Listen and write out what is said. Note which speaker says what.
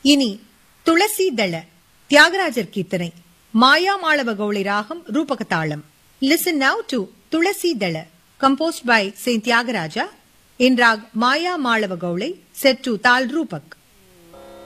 Speaker 1: இனி துளசி தள தியாகராஜர் கீர்த்தனை மாயா மாளவ கௌளி ராகம் ரூபக தாளம். லிசன் நவ் டு துளசி தள composed by Saint Tyagaraja in rag Maya Malava Gaule set to Tal Rupak.